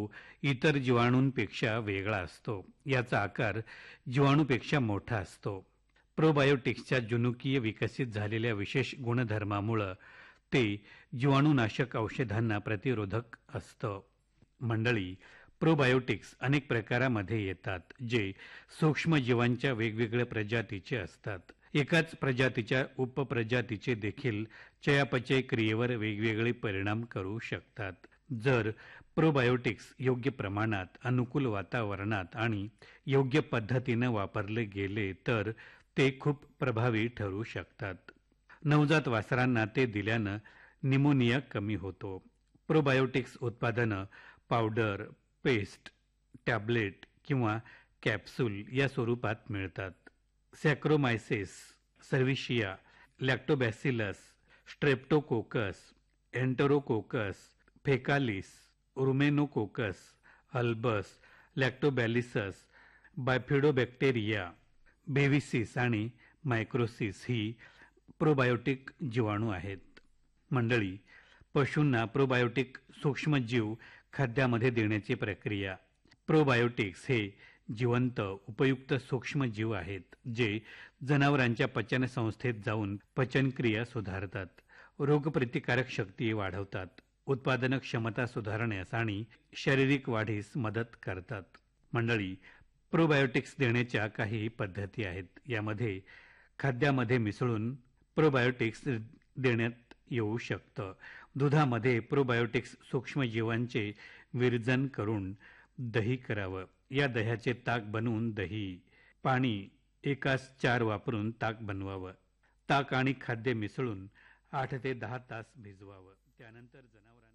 इतर जीवाणूंपेक्षा वेगळा असतो. याचा आकार जीवाणूपेक्षा मोठा असतो. प्रोबायोटिक्सच्या जनुकीय विकसित झालेल्या विशेष गुणधर्मामुळं ते जीवाणूनाशक औषधांना प्रतिरोधक असतं. मंडळी, प्रोबायोटिक्स अनेक प्रकारामध्ये येतात, जे सूक्ष्मजीवांच्या वेगवेगळ्या प्रजातीचे असतात. एकाच प्रजातीच्या उपप्रजातीचे देखील चयापचय क्रियेवर वेगवेगळे परिणाम करू शकतात. जर प्रोबायोटिक्स योग्य प्रमाणात, अनुकूल वातावरणात आणि योग्य पद्धतीने वापरले गेले तर ते खूप प्रभावी ठरू शकतात. नवजात वासरांना ते दिल्यानं निमोनिया कमी होतो. प्रोबायोटिक्स उत्पादनं पावडर, पेस्ट, टॅब्लेट किंवा कॅप्सूल या स्वरूपात मिळतात. सॅक्रोमायसिस, सर्व्हिशिया, लॅक्टोबॅसिलस, स्ट्रेप्टोकोकस, एंटेरोकोकस, फेकालिस, रुमेनोकोकस, अल्बस, लॅक्टोबॅलिसस, बायफिडोबॅक्टेरिया, बेव्हिसिस आणि मायक्रोसिस ही प्रोबायोटिक जीवाणू आहेत. मंडळी, पशूंना प्रोबायोटिक सूक्ष्मजीव खाद्यामध्ये देण्याची प्रक्रिया. प्रोबायोटिक्स हे जिवंत, उपयुक्त सूक्ष्मजीव आहेत, जे जनावरांच्या पचन संस्थेत जाऊन पचनक्रिया सुधारतात, रोगप्रतिकारक शक्ती वाढवतात, उत्पादन क्षमता सुधारण्यास आणि शारीरिक वाढीस मदत करतात. मंडळी, प्रोबायोटिक्स देण्याच्या काही पद्धती आहेत. यामध्ये खाद्यामध्ये मिसळून प्रोबायोटिक्स देण्यात येऊ शकतं. दुधामध्ये प्रोबायोटिक्स सूक्ष्मजीवांचे विरजन करून दही करावं. या दह्याचे ताक बनवून दही, पाणी 1:4 वापरून ताक बनवावं. ताक आणि खाद्य मिसळून 8 ते 10 तास भिजवावं. त्यानंतर जनावरांना.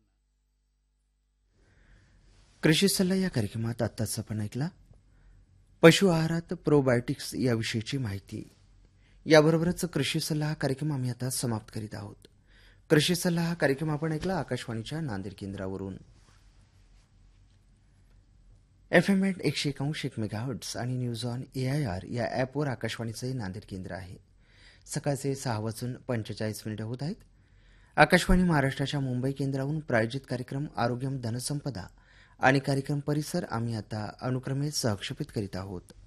कृषी सल्ला या कार्यक्रमात आत्ताच आपण ऐकला पशु आहारात प्रोबायोटिक्स याविषयीची माहिती. याबरोबरच कृषी सल्ला हा कार्यक्रम आम्ही आता समाप्त करीत आहोत. कृषी सल्ला हा कार्यक्रम आपण ऐकला आकाशवाणीच्या नांदेड केंद्रावरून. FM 101.1 मेगाहर्ट्झ आणि न्यूज ऑन AIR या ॲपवर आकाशवाणीचे नांदेड केंद्र आहे. सकाळचे 6:45 होत आहेत. आकाशवाणी महाराष्ट्राच्या मुंबई केंद्रावरून प्रायोजित कार्यक्रम आरोग्यम धनसंपदा आणि कार्यक्रम परिसर आम्ही आता अनुक्रमे सहक्षेपित करीत आहोत.